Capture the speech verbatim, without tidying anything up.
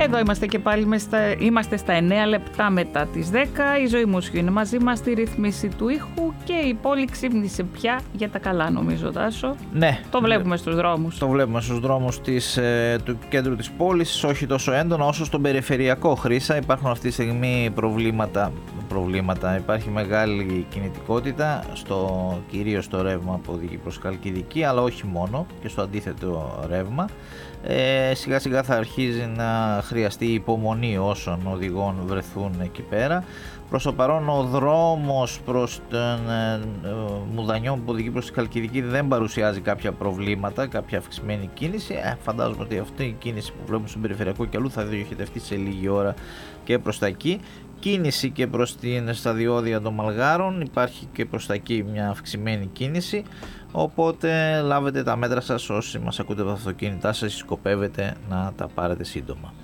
Εδώ είμαστε και πάλι, είμαστε στα εννέα λεπτά μετά τις δέκα. Η Ζωή Μουσιού είναι μαζί μας στη ρύθμιση του ήχου και η πόλη ξύπνησε πια για τα καλά, νομίζω, Τάσο. Ναι. Το βλέπουμε στους δρόμους. Το βλέπουμε στους δρόμους της, ε, του κέντρου της πόλης, όχι τόσο έντονα όσο στον περιφερειακό, Χρύσα. Υπάρχουν αυτή τη στιγμή προβλήματα, προβλήματα. Υπάρχει μεγάλη κινητικότητα, στο, κυρίως στο ρεύμα που οδηγεί προς Χαλκιδική, αλλά όχι μόνο, και στο αντίθετο ρεύμα. Ε, σιγά σιγά θα αρχίζει να χρειαστεί υπομονή όσων οδηγών βρεθούν εκεί πέρα. Προς το παρόν ο δρόμος προς τον ε, ε, Μουδανιό που οδηγεί προς τη Χαλκιδική δεν παρουσιάζει κάποια προβλήματα, κάποια αυξημένη κίνηση. Ε, φαντάζομαι ότι αυτή η κίνηση που βλέπουμε στον περιφερειακό και αλλού θα διοχετευτεί σε λίγη ώρα και προς τα εκεί. Κίνηση και προς την σταδιόδια των Μαλγάρων, υπάρχει και προς τα εκεί μια αυξημένη κίνηση, οπότε λάβετε τα μέτρα σας όσοι μας ακούτε από τα αυτοκίνητά σας, σκοπεύετε να τα πάρετε σύντομα.